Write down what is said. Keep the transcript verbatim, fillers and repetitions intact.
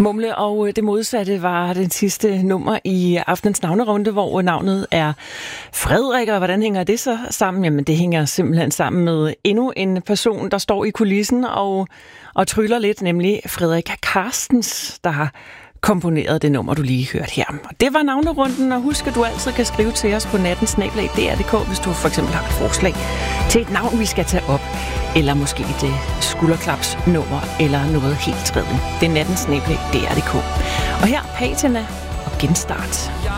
Mumle og det modsatte var den sidste nummer i aftenens navnerunde, hvor navnet er Frederik, og hvordan hænger det så sammen? Jamen det hænger simpelthen sammen med endnu en person, der står i kulissen og, og tryller lidt, nemlig Frederik Carstens, der har komponeret det nummer, du lige hørte her. Og det var navnerunden, og husk, at du altid kan skrive til os på natten snabel-a d r punktum d k, hvis du for eksempel har et forslag til et navn, vi skal tage op, eller måske et skulderklapsnummer, eller noget helt tredje. Det er natten snabel-a d r punktum d k. Og her Patina og Genstart.